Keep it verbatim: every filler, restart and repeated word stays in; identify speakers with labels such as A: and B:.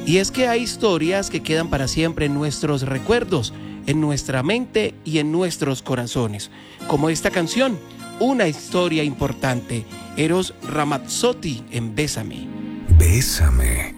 A: Y es que hay historias que quedan para siempre en nuestros recuerdos, en nuestra mente y en nuestros corazones, como esta canción, una historia importante, Eros Ramazzotti en Bésame.
B: Bésame.